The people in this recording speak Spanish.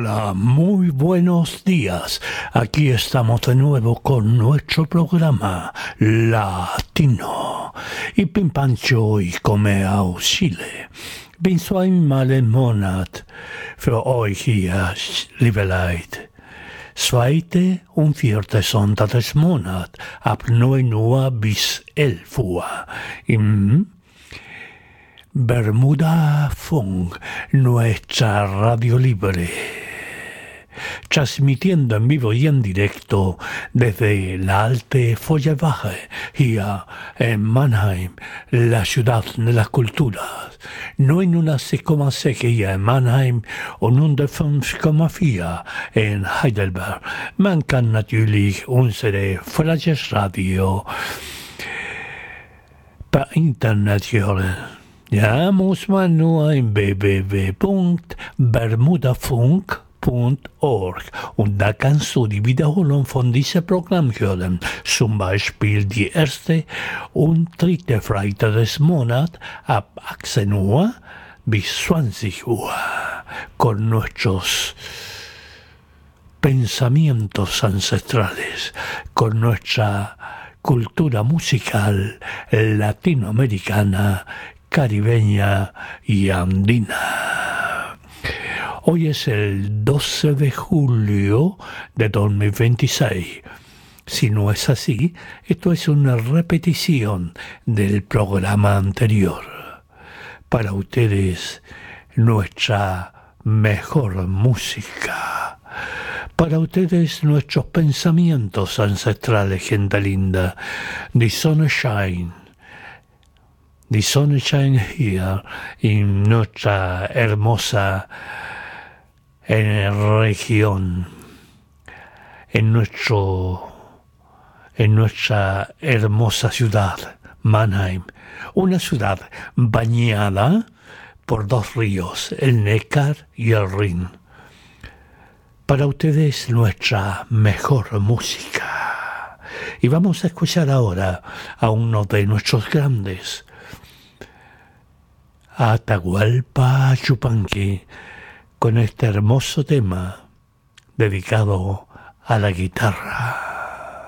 Hola, muy buenos días. Aquí estamos de nuevo con nuestro programa Latino. I Pimpancho i come au Chile. Bin så einmal im Monat für euch hier liveleit. Zweite und vierte Sonntag des Monats ab 9 Uhr bis 11 Uhr im Bermuda Funk, nuestra radio libre, transmitiendo en vivo y en directo desde la Alte Feuerwache, hier en Mannheim, la ciudad de las culturas. 89,6 hier in Mannheim und 105,4 in Heidelberg. Man kann natürlich unsere Freies Radio per Internet hören. Ja, muss man nur in www.bermudafunk.org und da kannst du die Wiederholung von diesem Programm hören. Zum Beispiel die erste und dritte Freitag des Monats ab 18 Uhr bis 20 Uhr con nuestros pensamientos ancestrales, con nuestra cultura musical latinoamericana, caribeña y andina. Hoy es el 12 de julio de 2026. Si no es así, esto es una repetición del programa anterior. Para ustedes, nuestra mejor música. Para ustedes, nuestros pensamientos ancestrales, gente linda. The sunshine here en nuestra hermosa región, en nuestra hermosa ciudad, Mannheim, una ciudad bañada por dos ríos, el Neckar y el Rin. Para ustedes, nuestra mejor música. Y vamos a escuchar ahora a uno de nuestros grandes, Atahualpa Yupanqui, con este hermoso tema dedicado a la guitarra.